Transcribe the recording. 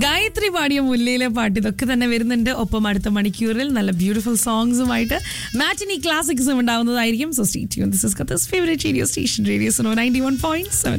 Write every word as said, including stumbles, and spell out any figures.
ഗായത്രി പാടിയ മുല്ലയിലെ പാട്ട് ഇതൊക്കെ തന്നെ വരുന്നുണ്ട്. ഒപ്പം അടുത്ത മണിക്കൂറിൽ നല്ല beautiful സോങ്സുമായിട്ട് matinee ക്ലാസിക്സും ഉണ്ടാവുന്നതായിരിക്കും. So stay tuned. This is Qatar's favourite radio station, radio Suno ninety one point seven.